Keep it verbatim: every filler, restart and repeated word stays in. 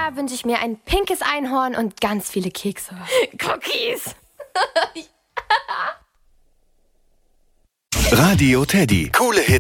Jahr wünsche ich mir ein pinkes Einhorn und ganz viele Kekse. Cookies. Radio Teddy. Coole Hits.